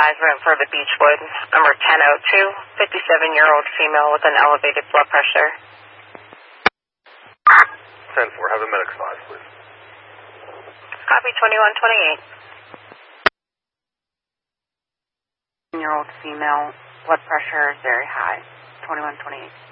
Advisement for the Beechwood, number 1002, 57-year-old female with an elevated blood pressure. 10-4, have a medic advise, please. Copy 2128. Year-old female, blood pressure is very high, 2128.